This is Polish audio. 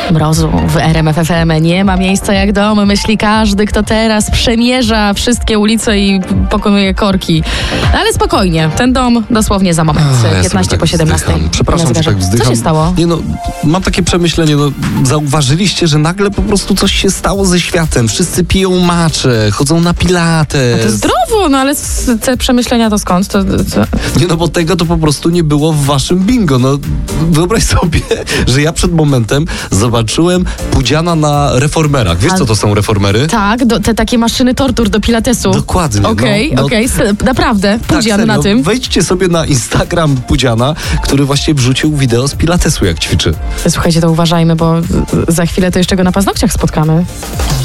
Mrozu w RMF FM nie ma miejsca jak dom, myśli każdy, kto teraz przemierza wszystkie ulice i pokonuje korki. Ale spokojnie, ten dom dosłownie za moment, 15 po 17. Przepraszam, że tak wzdycham. Co się stało? Nie no, mam takie przemyślenie, zauważyliście, że nagle po prostu coś się stało ze światem. Wszyscy piją matche, chodzą na pilates. To zdrowo, no ale te przemyślenia to skąd? To... Nie no, bo tego to po prostu nie było w waszym bingo. No, wyobraź sobie, że ja przed momentem zobaczyłem Pudziana na reformerach. Wiesz, co to są reformery? Tak, te takie maszyny tortur do pilatesu. Dokładnie. Okej, naprawdę, Pudzian tak, na tym. Wejdźcie sobie na Instagram Pudziana, który właśnie wrzucił wideo z pilatesu, jak ćwiczy. Słuchajcie, to uważajmy, bo za chwilę to jeszcze go na paznokciach spotkamy.